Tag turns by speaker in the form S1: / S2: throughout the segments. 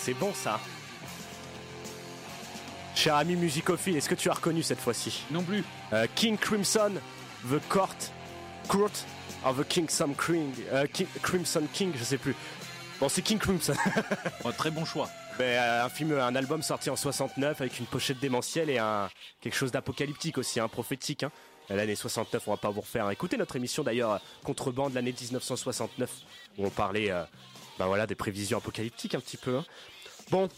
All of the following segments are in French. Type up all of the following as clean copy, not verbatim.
S1: c'est bon ça. Cher ami musicophile, est-ce que tu as reconnu cette fois-ci?
S2: Non plus.
S1: King Crimson, The Court of the Crimson King, je sais plus. Bon, c'est King Crimson.
S2: Très bon choix.
S1: Un album sorti en 69 avec une pochette démentielle et quelque chose d'apocalyptique aussi, prophétique. L'année 69, on va pas vous refaire. Écoutez notre émission d'ailleurs, Contrebande, l'année 1969, où on parlait des prévisions apocalyptiques un petit peu. Bon,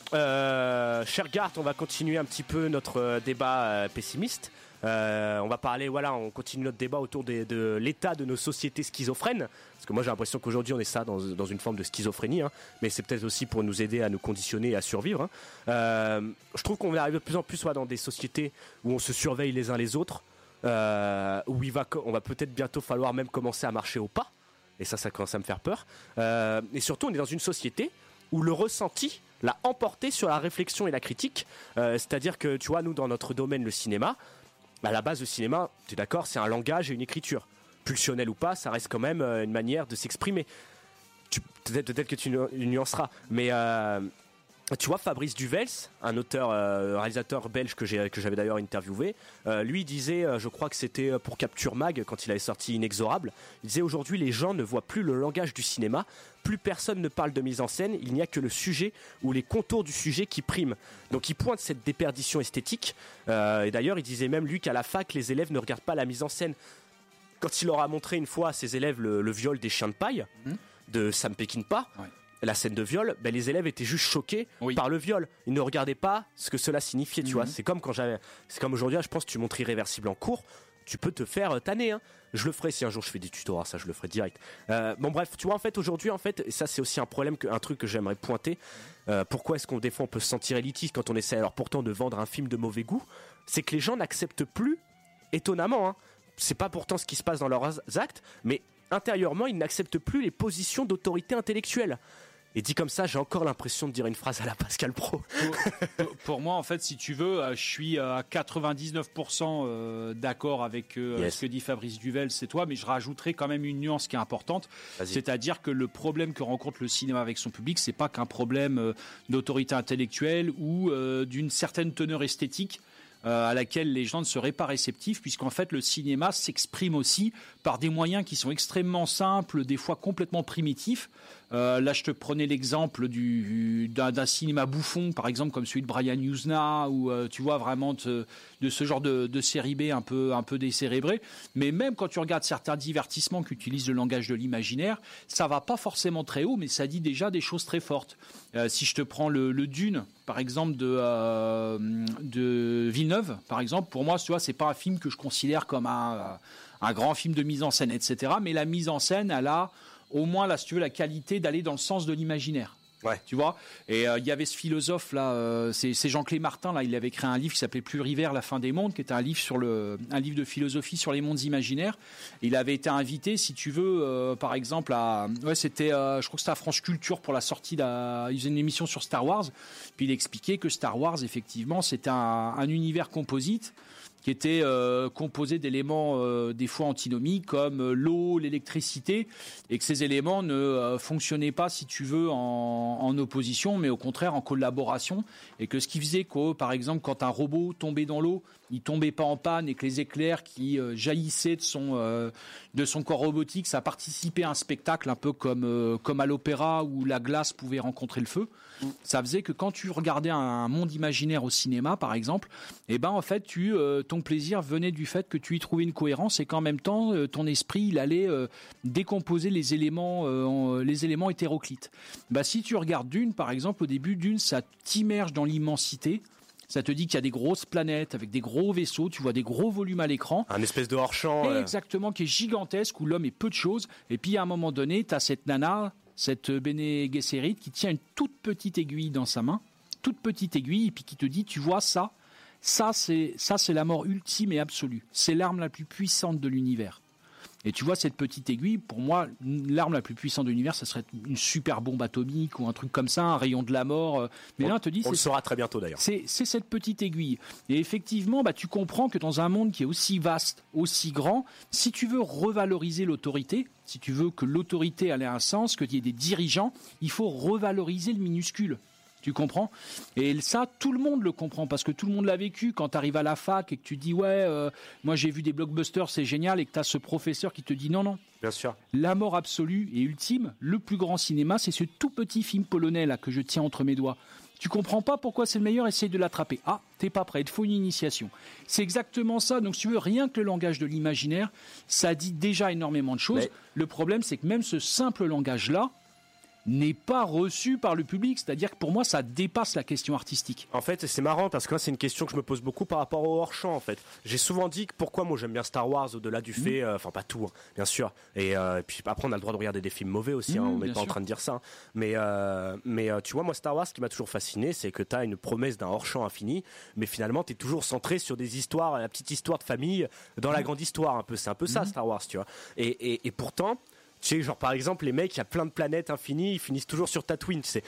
S1: cher Gart, on va continuer un petit peu notre débat pessimiste. On va parler, on continue notre débat autour de l'état de nos sociétés schizophrènes. Parce que moi j'ai l'impression qu'aujourd'hui on est dans une forme de schizophrénie, mais c'est peut-être aussi pour nous aider à nous conditionner et à survivre. Je trouve qu'on va arriver de plus en plus dans des sociétés où on se surveille les uns les autres, où on va peut-être bientôt falloir même commencer à marcher au pas. Et ça commence à me faire peur. Et surtout on est dans une société où le ressenti l'a emporté sur la réflexion et la critique. C'est-à-dire que, tu vois, nous, dans notre domaine, le cinéma, à la base, le cinéma, tu es d'accord, c'est un langage et une écriture. Pulsionnel ou pas, ça reste quand même une manière de s'exprimer. Peut-être que tu nuanceras. Mais tu vois, Fabrice Duvels, un auteur, réalisateur belge que j'avais d'ailleurs interviewé, lui disait, je crois que c'était pour Capture Mag, quand il avait sorti Inexorable, il disait aujourd'hui les gens ne voient plus le langage du cinéma, plus personne ne parle de mise en scène, il n'y a que le sujet ou les contours du sujet qui priment. Donc il pointe cette déperdition esthétique, et d'ailleurs il disait même lui qu'à la fac les élèves ne regardent pas la mise en scène. Quand il leur a montré une fois à ses élèves le viol des chiens de paille de Sam Peckinpah, la scène de viol, les élèves étaient juste choqués par le viol. Ils ne regardaient pas ce que cela signifiait, tu vois. C'est comme aujourd'hui, je pense que tu montres Irréversible en cours, tu peux te faire tanner. Je le ferai si un jour je fais des tutorats, ça je le ferai direct. Bon bref, tu vois en fait aujourd'hui et ça c'est aussi un problème, un truc que j'aimerais pointer. Pourquoi est-ce qu'on des fois on peut se sentir élitiste quand on essaie alors pourtant de vendre un film de mauvais goût? C'est que les gens n'acceptent plus, étonnamment. C'est pas pourtant ce qui se passe dans leurs actes, mais intérieurement ils n'acceptent plus les positions d'autorité intellectuelle. Et dit comme ça, j'ai encore l'impression de dire une phrase à la Pascal Pro.
S2: Pour moi, en fait, si tu veux, je suis à 99% d'accord avec ce que dit Fabrice Duvels, c'est toi, mais je rajouterai quand même une nuance qui est importante. Vas-y. C'est-à-dire que le problème que rencontre le cinéma avec son public, c'est pas qu'un problème d'autorité intellectuelle ou d'une certaine teneur esthétique. À laquelle les gens ne seraient pas réceptifs, puisqu'en fait le cinéma s'exprime aussi par des moyens qui sont extrêmement simples, des fois complètement primitifs. Là, je te prenais l'exemple d'un cinéma bouffon, par exemple comme celui de Brian Yuzna, où tu vois vraiment de ce genre de série B un peu décérébré. Mais même quand tu regardes certains divertissements qui utilisent le langage de l'imaginaire, ça va pas forcément très haut, mais ça dit déjà des choses très fortes. Si je te prends le Dune, par exemple de Villeneuve, par exemple, pour moi, tu vois, c'est pas un film que je considère comme un grand film de mise en scène, etc. Mais la mise en scène, elle a au moins, là, si tu veux, la qualité d'aller dans le sens de l'imaginaire.
S1: Ouais.
S2: Tu vois. Et il y avait ce philosophe là, c'est Jean-Clé Martin là, il avait créé un livre qui s'appelait Pluriver, la fin des mondes, qui était un livre de philosophie sur les mondes imaginaires. Il avait été invité, si tu veux, par exemple c'était, je crois que c'était à France Culture pour la sortie il faisait une émission sur Star Wars. Puis il expliquait que Star Wars, effectivement, c'était un univers composite qui était composé d'éléments des fois antinomiques comme l'eau, l'électricité, et que ces éléments ne fonctionnaient pas, si tu veux, en opposition, mais au contraire en collaboration, et que ce qui faisait que, par exemple, quand un robot tombait dans l'eau, il tombait pas en panne, et que les éclairs qui jaillissaient de son corps robotique, ça participait à un spectacle un peu comme à l'opéra où la glace pouvait rencontrer le feu. Ça faisait que quand tu regardais un monde imaginaire au cinéma, par exemple, en fait, ton plaisir venait du fait que tu y trouvais une cohérence et qu'en même temps, ton esprit, il allait décomposer les éléments hétéroclites. Si tu regardes Dune, par exemple, au début, Dune, ça t'immerge dans l'immensité. Ça te dit qu'il y a des grosses planètes avec des gros vaisseaux, tu vois des gros volumes à l'écran.
S1: Un espèce de hors-champ.
S2: Exactement, qui est gigantesque, où l'homme est peu de choses. Et puis, à un moment donné, t'as cette nana, cette Bene Gesserit, qui tient une toute petite aiguille dans sa main, toute petite aiguille, et puis qui te dit, tu vois ça c'est la mort ultime et absolue. C'est l'arme la plus puissante de l'univers. Et tu vois, cette petite aiguille, pour moi, l'arme la plus puissante de l'univers, ça serait une super bombe atomique ou un truc comme ça, un rayon de la mort. Mais là, on te dit,
S1: on le saura très bientôt d'ailleurs.
S2: C'est cette petite aiguille. Et effectivement, tu comprends que dans un monde qui est aussi vaste, aussi grand, si tu veux revaloriser l'autorité, si tu veux que l'autorité ait un sens, qu'il y ait des dirigeants, il faut revaloriser le minuscule. Tu comprends? Et ça, tout le monde le comprend parce que tout le monde l'a vécu. Quand tu arrives à la fac et que tu dis moi j'ai vu des blockbusters, c'est génial, et que tu as ce professeur qui te dit non.
S1: Bien sûr.
S2: La mort absolue et ultime, le plus grand cinéma, c'est ce tout petit film polonais là que je tiens entre mes doigts. Tu comprends pas pourquoi c'est le meilleur, essaye de l'attraper. Ah, t'es pas prêt, il te faut une initiation. C'est exactement ça. Donc si tu veux, rien que le langage de l'imaginaire, ça dit déjà énormément de choses. Le problème, c'est que même ce simple langage-là n'est pas reçu par le public, c'est-à-dire que pour moi ça dépasse la question artistique.
S1: En fait, c'est marrant parce que moi, c'est une question que je me pose beaucoup par rapport au hors-champ en fait. J'ai souvent dit que pourquoi moi j'aime bien Star Wars au-delà du fait, enfin pas tout, bien sûr. Et puis après on a le droit de regarder des films mauvais aussi, on n'est pas en train de dire ça. Mais tu vois, moi Star Wars, ce qui m'a toujours fasciné, c'est que tu as une promesse d'un hors-champ infini, mais finalement tu es toujours centré sur des histoires, la petite histoire de famille dans la grande histoire un peu. C'est un peu ça Star Wars, tu vois. Et pourtant. Tu sais, genre par exemple, les mecs, il y a plein de planètes infinies, ils finissent toujours sur Tatooine, tu sais.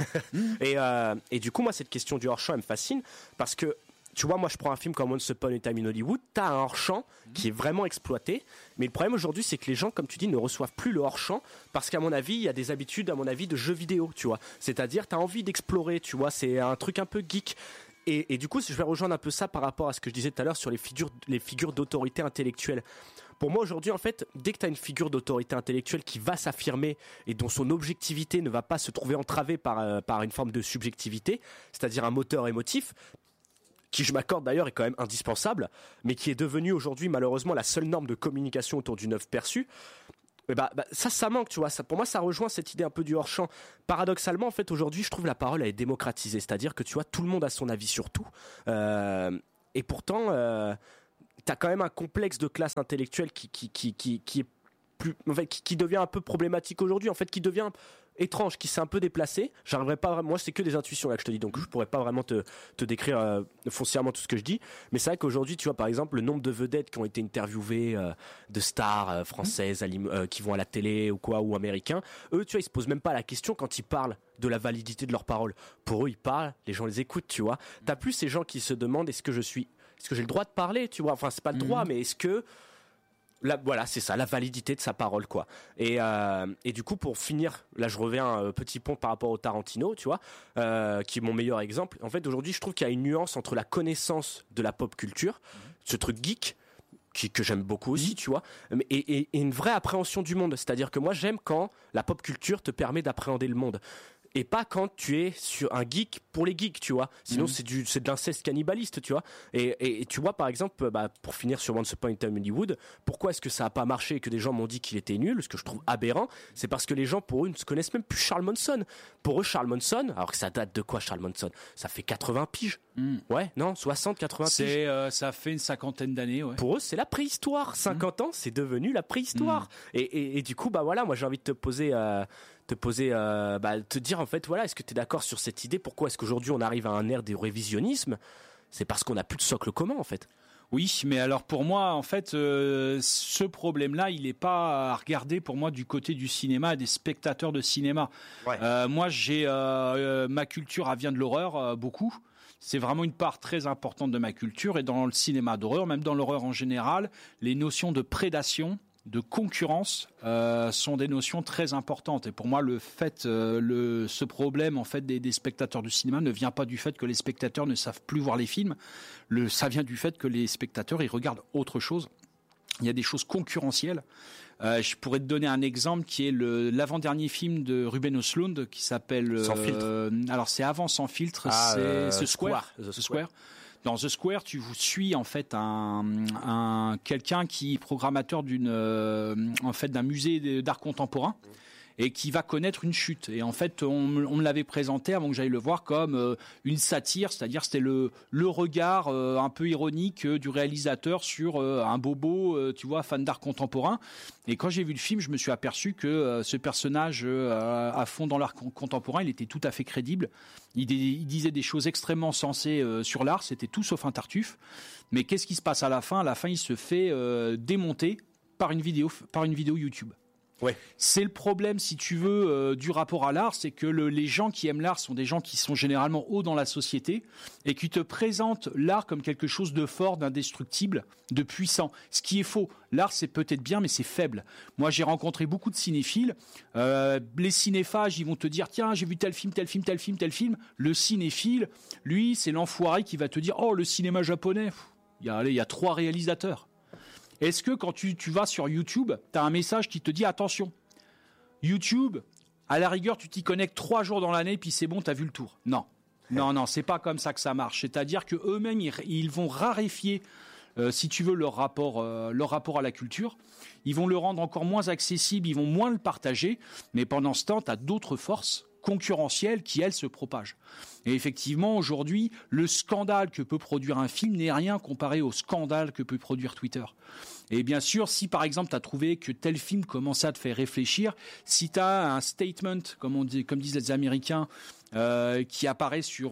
S1: Et du coup, moi, cette question du hors-champ, elle me fascine parce que, tu vois, moi, je prends un film comme Once Upon a Time in Hollywood, t'as un hors-champ qui est vraiment exploité, mais le problème aujourd'hui, c'est que les gens, comme tu dis, ne reçoivent plus le hors-champ parce qu'à mon avis, il y a des habitudes, à mon avis, de jeux vidéo, tu vois. C'est-à-dire, t'as envie d'explorer, tu vois, c'est un truc un peu geek. Et du coup, je vais rejoindre un peu ça par rapport à ce que je disais tout à l'heure sur les figures d'autorité intellectuelle. Pour moi, aujourd'hui, en fait, dès que tu as une figure d'autorité intellectuelle qui va s'affirmer et dont son objectivité ne va pas se trouver entravée par une forme de subjectivité, c'est-à-dire un moteur émotif, qui, je m'accorde d'ailleurs, est quand même indispensable, mais qui est devenu aujourd'hui, malheureusement, la seule norme de communication autour du neuf perçu, ça manque, tu vois. Ça, pour moi, ça rejoint cette idée un peu du hors-champ. Paradoxalement, en fait, aujourd'hui, je trouve la parole, elle est démocratisée. C'est-à-dire que, tu vois, tout le monde a son avis sur tout. Et pourtant... t'as quand même un complexe de classe intellectuelle qui est plus, en fait, qui devient un peu problématique aujourd'hui, en fait, qui devient étrange, qui s'est un peu déplacé. J'arriverai pas vraiment, moi c'est que des intuitions là que je te dis, donc je pourrais pas vraiment te décrire foncièrement tout ce que je dis, mais c'est vrai qu'aujourd'hui, tu vois, par exemple, le nombre de vedettes qui ont été interviewées, de stars françaises qui vont à la télé ou quoi, ou américains, eux, tu vois, ils se posent même pas la question quand ils parlent de la validité de leurs paroles. Pour eux, ils parlent, les gens les écoutent, tu vois. T'as plus ces gens qui se demandent est-ce que j'ai le droit de parler, tu vois, enfin c'est pas le droit, mais est-ce que voilà, c'est ça, la validité de sa parole, quoi. Et du coup, pour finir, là je reviens petit pont par rapport au Tarantino, tu vois, qui est mon meilleur exemple. En fait, aujourd'hui, je trouve qu'il y a une nuance entre la connaissance de la pop culture, ce truc geek, que j'aime beaucoup aussi, tu vois, et une vraie appréhension du monde. C'est-à-dire que moi, j'aime quand la pop culture te permet d'appréhender le monde. Et pas quand tu es sur un geek pour les geeks, tu vois. Sinon, c'est de l'inceste cannibaliste, tu vois. Et tu vois, par exemple, pour finir sur Once Upon a Time in Hollywood, pourquoi est-ce que ça n'a pas marché et que des gens m'ont dit qu'il était nul, ce que je trouve aberrant, c'est parce que les gens, pour eux, ne se connaissent même plus Charles Manson. Pour eux, Charles Manson, alors que ça date de quoi, Charles Manson? Ça fait 80 piges. Ouais, non, 60, 80 piges.
S2: Ça fait une cinquantaine d'années, ouais.
S1: Pour eux, c'est la préhistoire. 50 ans, c'est devenu la préhistoire. Et du coup, voilà, moi, j'ai envie de te dire en fait, voilà, est-ce que tu es d'accord sur cette idée? Pourquoi est-ce qu'aujourd'hui on arrive à un ère de révisionnisme? C'est parce qu'on n'a plus de socle commun, en fait.
S2: Oui, mais alors pour moi, en fait, ce problème-là, il n'est pas à regarder pour moi du côté du cinéma et des spectateurs de cinéma. Ouais. Moi, j'ai ma culture, elle vient de l'horreur, beaucoup. C'est vraiment une part très importante de ma culture, et dans le cinéma d'horreur, même dans l'horreur en général, les notions de prédation, de concurrence sont des notions très importantes. Et pour moi, ce problème en fait des spectateurs du cinéma ne vient pas du fait que les spectateurs ne savent plus voir les films. Ça vient du fait que les spectateurs ils regardent autre chose. Il y a des choses concurrentielles. Je pourrais te donner un exemple qui est l'avant-dernier film de Ruben Östlund qui s'appelle
S1: Sans filtre.
S2: Alors c'est avant Sans filtre, c'est The Square. The Square. Dans The Square, tu suis en fait quelqu'un qui est programmateur d'un musée d'art contemporain et qui va connaître une chute. Et en fait, on me l'avait présenté avant que j'aille le voir comme une satire, c'est-à-dire c'était le regard un peu ironique du réalisateur sur un bobo, tu vois, fan d'art contemporain. Et quand j'ai vu le film, je me suis aperçu que ce personnage à fond dans l'art contemporain, il était tout à fait crédible. Il disait des choses extrêmement sensées sur l'art, c'était tout sauf un tartuffe. Mais qu'est-ce qui se passe à la fin? À la fin, il se fait démonter par une vidéo YouTube.
S1: Ouais.
S2: C'est le problème, si tu veux, du rapport à l'art, c'est que les gens qui aiment l'art sont des gens qui sont généralement hauts dans la société et qui te présentent l'art comme quelque chose de fort, d'indestructible, de puissant. Ce qui est faux. L'art, c'est peut-être bien, mais c'est faible. Moi, j'ai rencontré beaucoup de cinéphiles. Les cinéphages, ils vont te dire, tiens, j'ai vu tel film, tel film, tel film, tel film. Le cinéphile, lui, c'est l'enfoiré qui va te dire, oh, le cinéma japonais, il y a 3 réalisateurs. Est-ce que quand tu vas sur YouTube, tu as un message qui te dit attention, YouTube, à la rigueur, tu t'y connectes 3 jours dans l'année, puis c'est bon, tu as vu le tour. Non, c'est pas comme ça que ça marche. C'est-à-dire qu'eux-mêmes, ils vont raréfier, si tu veux, leur rapport à la culture. Ils vont le rendre encore moins accessible, ils vont moins le partager. Mais pendant ce temps, tu as d'autres forces concurrentielles qui, elles, se propagent. Et effectivement, aujourd'hui, le scandale que peut produire un film n'est rien comparé au scandale que peut produire Twitter. Et bien sûr, si par exemple, tu as trouvé que tel film commençait à te faire réfléchir, si tu as un statement, comme disent les Américains, qui apparaît sur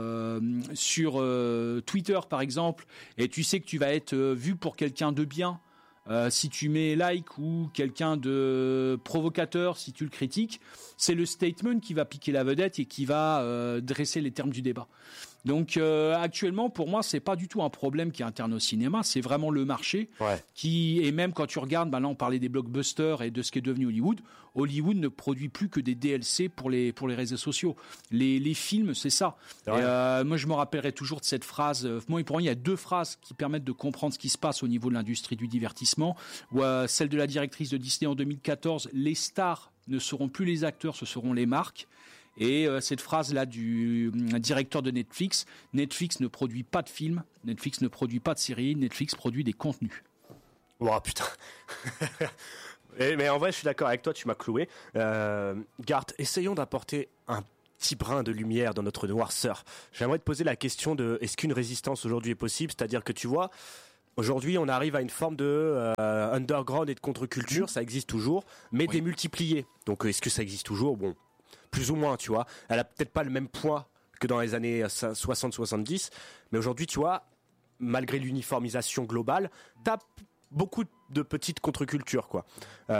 S2: Twitter, par exemple, et tu sais que tu vas être vu pour quelqu'un de bien, si tu mets like ou quelqu'un de provocateur, si tu le critiques, c'est le statement qui va piquer la vedette et qui va dresser les termes du débat. Donc actuellement, pour moi, c'est pas du tout un problème qui est interne au cinéma, c'est vraiment le marché qui, et même quand tu regardes, là on parlait des blockbusters et de ce qui est devenu Hollywood. Hollywood ne produit plus que des DLC pour les réseaux sociaux. Les films, c'est ça. Moi, je me rappellerai toujours de cette phrase. Moi, pour moi, il y a 2 phrases qui permettent de comprendre ce qui se passe au niveau de l'industrie du divertissement. Celle de la directrice de Disney en 2014, les stars ne seront plus les acteurs, ce seront les marques. Et cette phrase-là du directeur de Netflix, Netflix ne produit pas de films, Netflix ne produit pas de séries, Netflix produit des contenus.
S1: Oh putain. Mais en vrai, je suis d'accord avec toi, tu m'as cloué. Gart, essayons d'apporter un petit brin de lumière dans notre noirceur. J'aimerais te poser la question de est-ce qu'une résistance aujourd'hui est possible ? C'est-à-dire que tu vois, aujourd'hui, on arrive à une forme de underground et de contre-culture, ça existe toujours, mais démultipliée. Donc, est-ce que ça existe toujours ? Bon, plus ou moins, tu vois. Elle a peut-être pas le même poids que dans les années 60-70, mais aujourd'hui, tu vois, malgré l'uniformisation globale, t'as beaucoup de petites contre-cultures, quoi.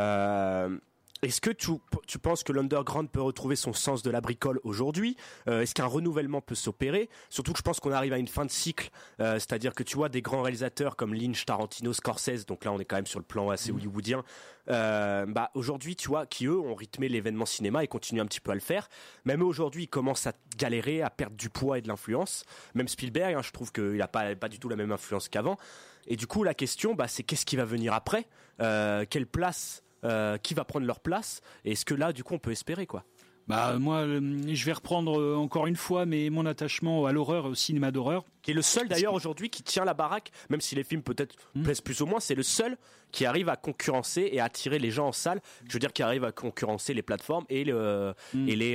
S1: Est-ce que tu penses que l'underground peut retrouver son sens de la bricole aujourd'hui ? Est-ce qu'un renouvellement peut s'opérer ? Surtout que je pense qu'on arrive à une fin de cycle, c'est-à-dire que tu vois des grands réalisateurs comme Lynch, Tarantino, Scorsese, donc là on est quand même sur le plan assez hollywoodien, aujourd'hui tu vois, qui eux ont rythmé l'événement cinéma et continuent un petit peu à le faire. Même eux aujourd'hui ils commencent à galérer, à perdre du poids et de l'influence. Même Spielberg, je trouve qu'il n'a pas du tout la même influence qu'avant. Et du coup la question c'est qu'est-ce qui va venir après ? Quelle place qui va prendre leur place, et est-ce que là du coup on peut espérer quoi ?
S2: Moi, je vais reprendre encore une fois mon attachement à l'horreur et au cinéma d'horreur.
S1: Qui est le seul d'ailleurs aujourd'hui qui tient la baraque, même si les films peut-être plaisent plus ou moins, c'est le seul qui arrive à concurrencer et à attirer les gens en salle. Je veux dire, qui arrive à concurrencer les plateformes et les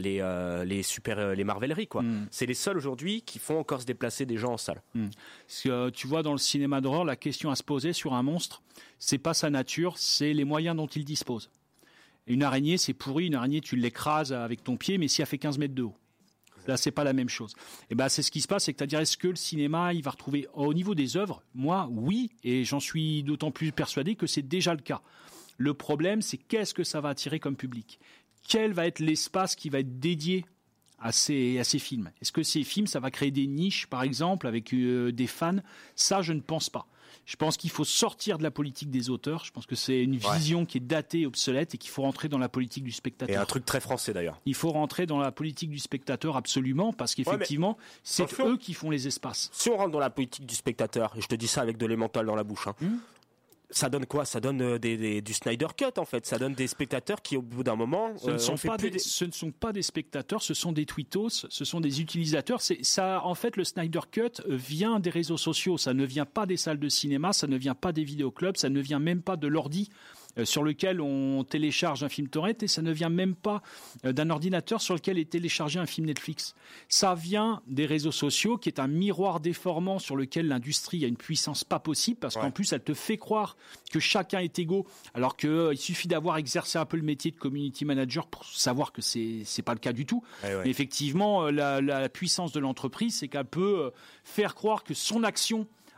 S1: marveleries quoi. C'est les seuls aujourd'hui qui font encore se déplacer des gens en salle.
S2: Parce que, tu vois, dans le cinéma d'horreur, la question à se poser sur un monstre, c'est pas sa nature, c'est les moyens dont il dispose. Une araignée, c'est pourri. Une araignée, tu l'écrases avec ton pied, mais si elle fait 15 mètres de haut. Là, c'est pas la même chose. Et c'est ce qui se passe, c'est-à-dire, est-ce que le cinéma, il va retrouver, au niveau des œuvres, moi, oui, et j'en suis d'autant plus persuadé que c'est déjà le cas. Le problème, c'est qu'est-ce que ça va attirer comme public ? Quel va être l'espace qui va être dédié à ces films ? Est-ce que ces films, ça va créer des niches, par exemple, avec des fans ? Ça, je ne pense pas. Je pense qu'il faut sortir de la politique des auteurs. Je pense que c'est une vision qui est datée, obsolète, et qu'il faut rentrer dans la politique du spectateur.
S1: Et un truc très français d'ailleurs.
S2: Il faut rentrer dans la politique du spectateur absolument, parce qu'effectivement, c'est eux qui font les espaces.
S1: Si on rentre dans la politique du spectateur, et je te dis ça avec de l'emmental dans la bouche, ça donne quoi ? Ça donne du Snyder Cut en fait. Ça donne des spectateurs qui au bout d'un moment
S2: ce ne sont pas des spectateurs, ce sont des tweetos, ce sont des utilisateurs. C'est ça en fait, le Snyder Cut vient des réseaux sociaux, ça ne vient pas des salles de cinéma, ça ne vient pas des vidéoclubs, ça ne vient même pas de l'ordi sur lequel on télécharge un film torrent, et ça ne vient même pas d'un ordinateur sur lequel est téléchargé un film Netflix. Ça vient des réseaux sociaux, qui est un miroir déformant sur lequel l'industrie a une puissance pas possible, parce qu'en plus elle te fait croire que chacun est égaux, alors qu'il suffit d'avoir exercé un peu le métier de community manager pour savoir que c'est pas le cas du tout. Mais effectivement, la puissance de l'entreprise, c'est qu'elle peut faire croire que son action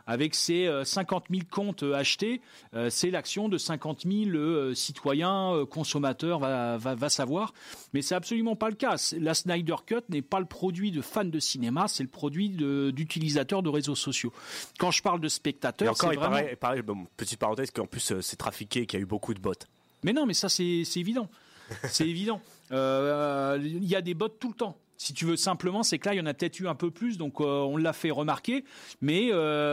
S2: avec ses 50 000 comptes achetés, c'est l'action de 50 000 citoyens, consommateurs, va savoir. Mais c'est absolument pas le cas. La Snyder Cut n'est pas le produit de fans de cinéma, c'est le produit d'utilisateurs de réseaux sociaux. Quand je parle de spectateurs,
S1: et encore,
S2: c'est vraiment...
S1: il paraît, bon, petite parenthèse, qu'en plus c'est trafiqué, qu'il y a eu beaucoup de bots.
S2: Mais non, mais ça c'est évident. C'est évident. Il y a des bots tout le temps. Si tu veux simplement, c'est que là, il y en a peut-être eu un peu plus, donc on l'a fait remarquer. Mais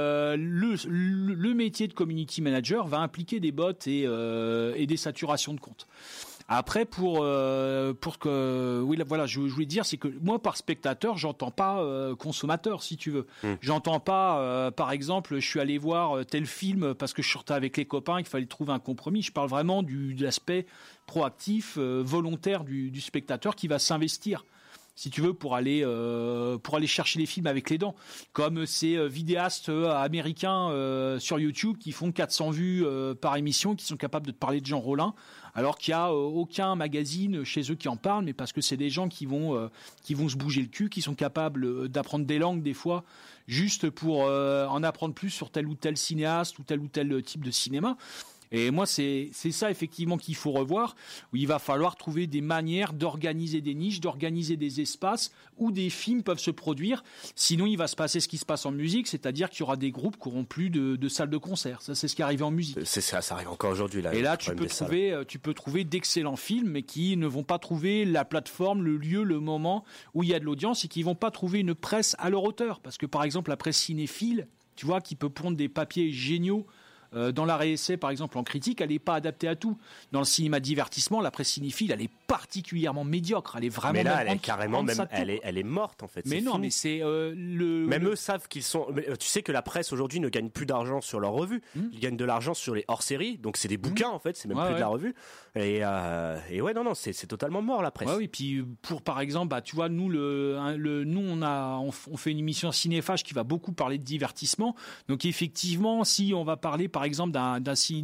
S2: le métier de community manager va impliquer des bots et des saturations de comptes. Après, voilà, je voulais dire, c'est que moi, par spectateur, j'entends pas consommateur, si tu veux. J'entends pas, par exemple, je suis allé voir tel film parce que je sortais avec les copains, qu'il fallait trouver un compromis. Je parle vraiment de l'aspect proactif, volontaire du spectateur qui va s'investir, si tu veux, pour aller chercher les films avec les dents. Comme ces vidéastes américains sur YouTube qui font 400 vues par émission, qui sont capables de te parler de Jean Rollin, alors qu'il n'y a aucun magazine chez eux qui en parle, mais parce que c'est des gens qui vont se bouger le cul, qui sont capables d'apprendre des langues des fois, juste pour en apprendre plus sur tel ou tel cinéaste ou tel type de cinéma. Et moi, c'est ça effectivement qu'il faut revoir, où il va falloir trouver des manières d'organiser des niches, d'organiser des espaces où des films peuvent se produire. Sinon, il va se passer ce qui se passe en musique, c'est-à-dire qu'il y aura des groupes qui n'auront plus de salles de concert. Ça, c'est ce qui est arrivé en musique.
S1: C'est ça arrive encore aujourd'hui. Là,
S2: et là, tu peux trouver d'excellents films, mais qui ne vont pas trouver la plateforme, le lieu, le moment où il y a de l'audience et qui ne vont pas trouver une presse à leur hauteur. Parce que, par exemple, la presse cinéphile, tu vois, qui peut pondre des papiers géniaux, dans l'art et essai, par exemple, en critique, elle n'est pas adaptée à tout. Dans le cinéma divertissement, la presse cinéphile, elle est particulièrement médiocre. Elle est vraiment.
S1: Mais là, elle est carrément même. Elle est morte en fait.
S2: Mais non, mais c'est
S1: Même eux savent qu'ils sont. Tu sais que la presse aujourd'hui ne gagne plus d'argent sur leurs revues. Ils gagnent de l'argent sur les hors-séries. Donc c'est des bouquins en fait. C'est même plus de la revue. Et ouais, non, c'est totalement mort la presse.
S2: Ouais, oui. Puis par exemple, tu vois, nous on fait une émission Cinéphage qui va beaucoup parler de divertissement. Donc effectivement, si on va parler par exemple d'un